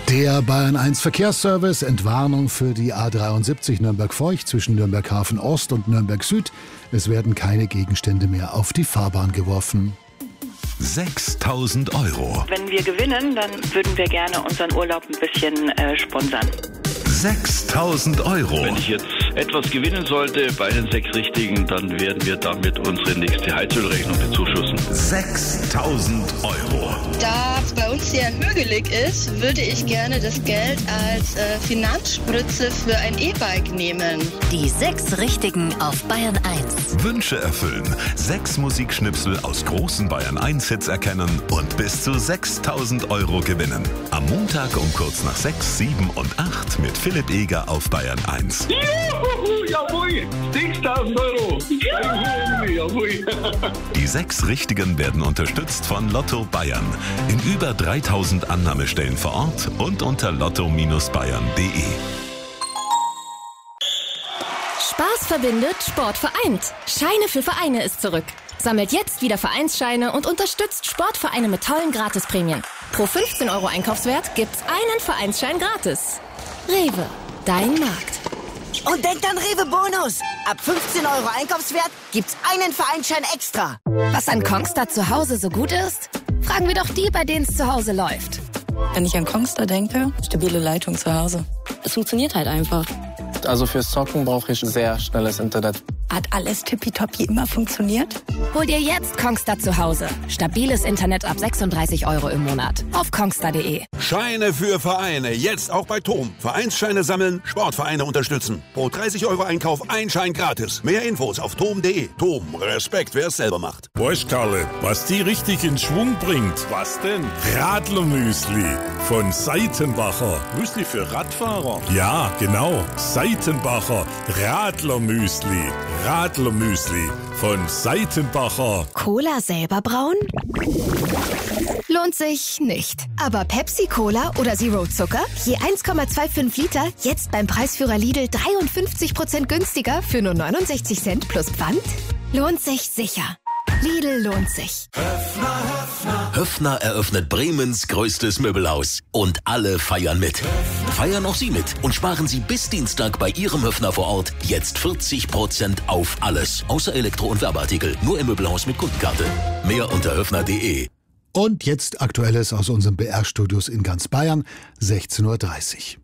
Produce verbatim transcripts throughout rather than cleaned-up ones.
Der Bayern eins Verkehrsservice, Entwarnung für die A dreiundsiebzig Nürnberg-Feucht zwischen Nürnberg-Hafen Ost und Nürnberg-Süd. Es werden keine Gegenstände mehr auf die Fahrbahn geworfen. sechstausend Euro. Wenn wir gewinnen, dann würden wir gerne unseren Urlaub ein bisschen äh, sponsern. sechstausend Euro. Wenn ich jetzt etwas gewinnen sollte bei den sechs Richtigen, dann werden wir damit unsere nächste Heizölrechnung bezuschussen. sechstausend Euro. Da es bei uns sehr hügelig ist, würde ich gerne das Geld als äh, Finanzspritze für ein E-Bike nehmen. Die sechs Richtigen auf Bayern eins. Wünsche erfüllen. Sechs Musikschnipsel aus großen Bayern eins Hits erkennen und bis zu sechstausend Euro gewinnen. Am Montag um kurz nach sechs, sieben und acht mit Philipp Eger auf Bayern eins. Juhu, jawohl, sechstausend Euro. Jawohl. Die sechs Richtigen werden unterstützt von Lotto Bayern. In über dreitausend Annahmestellen vor Ort und unter lotto Bindestrich bayern punkt de. Spaß verbindet, Sport vereint. Scheine für Vereine ist zurück. Sammelt jetzt wieder Vereinsscheine und unterstützt Sportvereine mit tollen Gratisprämien. Pro fünfzehn Euro Einkaufswert gibt's einen Vereinsschein gratis. Rewe, dein Markt. Und denkt an Rewe Bonus. Ab fünfzehn Euro Einkaufswert gibt's einen Vereinsschein extra. Was an Kongstar zu Hause so gut ist? Fragen wir doch die, bei denen es zu Hause läuft. Wenn ich an Kongstar denke, stabile Leitung zu Hause. Es funktioniert halt einfach. Also fürs Zocken brauche ich sehr schnelles Internet. Hat alles tippitoppi immer funktioniert? Hol dir jetzt Kongstar zu Hause. Stabiles Internet ab sechsunddreißig Euro im Monat. Auf kongstar punkt de. Scheine für Vereine. Jetzt auch bei Tom. Vereinsscheine sammeln, Sportvereine unterstützen. Pro dreißig Euro Einkauf ein Schein gratis. Mehr Infos auf tom punkt de. Tom, Respekt, wer es selber macht. Weißt Karle, was die richtig in Schwung bringt? Was denn? Radlermüsli von Seitenbacher. Müsli für Radfahrer? Ja, genau. Seitenbacher Radlermüsli. Radlermüsli von Seitenbacher. Cola selber brauen? Lohnt sich nicht. Aber Pepsi-Cola oder Zero Zucker? Je eins Komma fünfundzwanzig Liter, jetzt beim Preisführer Lidl dreiundfünfzig Prozent günstiger für nur neunundsechzig Cent plus Pfand? Lohnt sich sicher. Lidl lohnt sich. Höffner, Höffner. Höffner eröffnet Bremens größtes Möbelhaus. Und alle feiern mit. Höffner. Feiern auch Sie mit und sparen Sie bis Dienstag bei Ihrem Höffner vor Ort jetzt vierzig Prozent auf alles. Außer Elektro- und Werbeartikel. Nur im Möbelhaus mit Kundenkarte. Mehr unter höffner punkt de. Und jetzt Aktuelles aus unseren B R-Studios in ganz Bayern, sechzehn Uhr dreißig.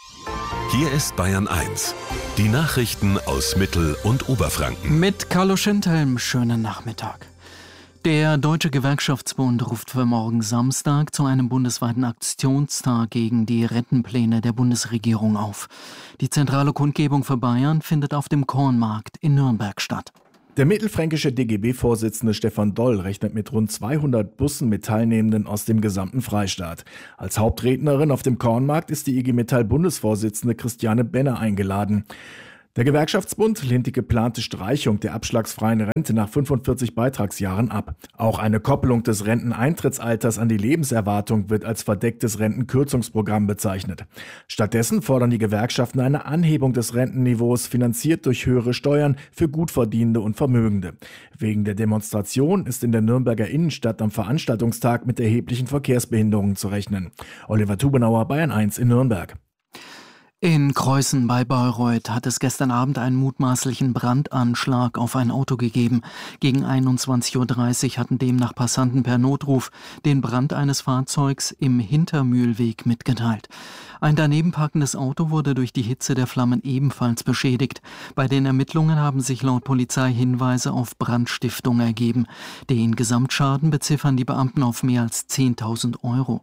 Hier ist Bayern eins. Die Nachrichten aus Mittel- und Oberfranken. Mit Carlo Schindhelm, schönen Nachmittag. Der Deutsche Gewerkschaftsbund ruft für morgen Samstag zu einem bundesweiten Aktionstag gegen die Rentenpläne der Bundesregierung auf. Die zentrale Kundgebung für Bayern findet auf dem Kornmarkt in Nürnberg statt. Der mittelfränkische D G B-Vorsitzende Stefan Doll rechnet mit rund zweihundert Bussen mit Teilnehmenden aus dem gesamten Freistaat. Als Hauptrednerin auf dem Kornmarkt ist die I G Metall-Bundesvorsitzende Christiane Benner eingeladen. Der Gewerkschaftsbund lehnt die geplante Streichung der abschlagsfreien Rente nach fünfundvierzig Beitragsjahren ab. Auch eine Koppelung des Renteneintrittsalters an die Lebenserwartung wird als verdecktes Rentenkürzungsprogramm bezeichnet. Stattdessen fordern die Gewerkschaften eine Anhebung des Rentenniveaus, finanziert durch höhere Steuern für Gutverdienende und Vermögende. Wegen der Demonstration ist in der Nürnberger Innenstadt am Veranstaltungstag mit erheblichen Verkehrsbehinderungen zu rechnen. Oliver Tubenauer, Bayern eins in Nürnberg. In Kreußen bei Bayreuth hat es gestern Abend einen mutmaßlichen Brandanschlag auf ein Auto gegeben. Gegen einundzwanzig Uhr dreißig hatten demnach Passanten per Notruf den Brand eines Fahrzeugs im Hintermühlweg mitgeteilt. Ein daneben parkendes Auto wurde durch die Hitze der Flammen ebenfalls beschädigt. Bei den Ermittlungen haben sich laut Polizei Hinweise auf Brandstiftung ergeben. Den Gesamtschaden beziffern die Beamten auf mehr als zehntausend Euro.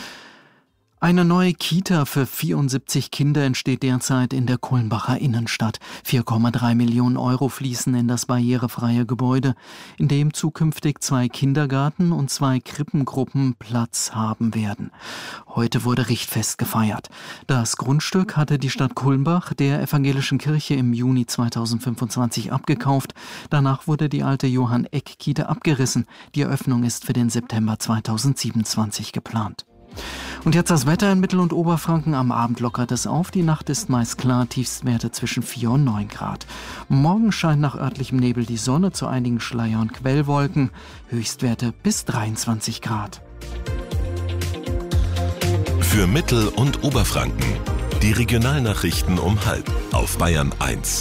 Eine neue Kita für vierundsiebzig Kinder entsteht derzeit in der Kulmbacher Innenstadt. vier Komma drei Millionen Euro fließen in das barrierefreie Gebäude, in dem zukünftig zwei Kindergarten und zwei Krippengruppen Platz haben werden. Heute wurde Richtfest gefeiert. Das Grundstück hatte die Stadt Kulmbach der evangelischen Kirche im Juni zweitausendfünfundzwanzig abgekauft. Danach wurde die alte Johann-Eck-Kita abgerissen. Die Eröffnung ist für den September zweitausendsiebenundzwanzig geplant. Und jetzt das Wetter in Mittel- und Oberfranken. Am Abend lockert es auf, die Nacht ist meist klar, Tiefstwerte zwischen vier und neun Grad. Morgen scheint nach örtlichem Nebel die Sonne, zu einigen Schleier- und Quellwolken, Höchstwerte bis dreiundzwanzig Grad. Für für Mittel- und Oberfranken. Die Regionalnachrichten um halb auf Bayern eins.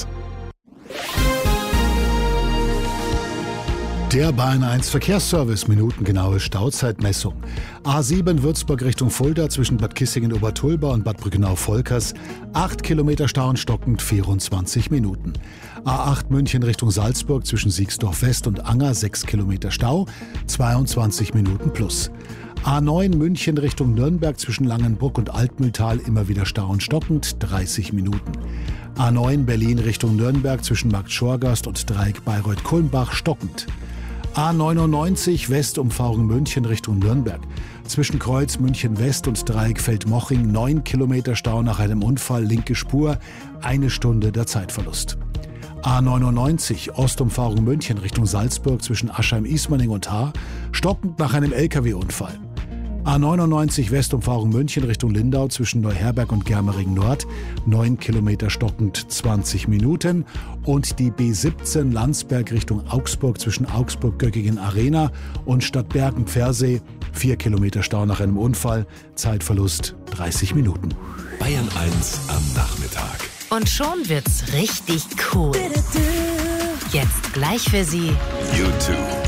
Der Bayern eins Verkehrsservice, minutengenaue Stauzeitmessung. A sieben Würzburg Richtung Fulda zwischen Bad Kissingen-Obertulba und Bad Brückenau-Volkers. acht Kilometer Stau und stockend vierundzwanzig Minuten. A acht München Richtung Salzburg zwischen Siegsdorf West und Anger. sechs Kilometer Stau, zweiundzwanzig Minuten plus. A neun München Richtung Nürnberg zwischen Langenbruck und Altmühltal immer wieder Stau und stockend, dreißig Minuten. A neun Berlin Richtung Nürnberg zwischen Markt Schorgast und Dreieck Bayreuth-Kulmbach stockend. A neunundneunzig Westumfahrung München Richtung Nürnberg. Zwischen Kreuz München West und Dreieck Feldmoching neun Kilometer Stau nach einem Unfall, linke Spur, eine Stunde der Zeitverlust. A neunundneunzig Ostumfahrung München Richtung Salzburg zwischen Aschheim-Ismaning und Haar, stockend nach einem L K W-Unfall. A neunundneunzig Westumfahrung München Richtung Lindau zwischen Neuherberg und Germering Nord, neun Kilometer stockend, zwanzig Minuten. Und die B siebzehn Landsberg Richtung Augsburg zwischen Augsburg-Göckingen Arena und Stadtbergen-Pfersee, vier Kilometer Stau nach einem Unfall, Zeitverlust dreißig Minuten. Bayern eins am Nachmittag. Und schon wird's richtig cool. Jetzt gleich für Sie YouTube.